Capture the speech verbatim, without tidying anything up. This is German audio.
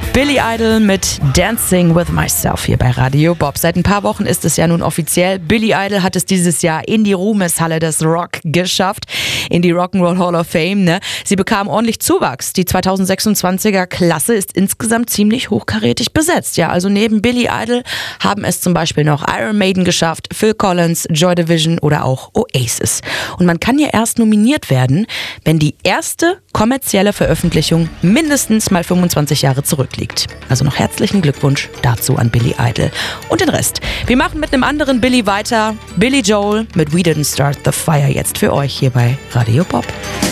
Billy Idol mit Dancing with Myself hier bei Radio Bob. Seit ein paar Wochen ist es ja nun offiziell. Billy Idol hat es dieses Jahr in die Ruhmeshalle des Rock geschafft, in die Rock'n'Roll Hall of Fame. Ne? Sie bekam ordentlich Zuwachs. Die zweitausendsechsundzwanziger Klasse ist insgesamt ziemlich hochkarätig besetzt. Ja, also neben Billy Idol haben es zum Beispiel noch Iron Maiden geschafft, Phil Collins, Joy Division oder auch Oasis. Und man kann ja erst nominiert werden, wenn die erste kommerzielle Veröffentlichung mindestens mal fünfundzwanzig Jahre zurückliegt. Also noch herzlichen Glückwunsch dazu an Billy Idol und den Rest. Wir machen mit einem anderen Billy weiter. Billy Joel mit We Didn't Start the Fire jetzt für euch hier bei Radio Bob.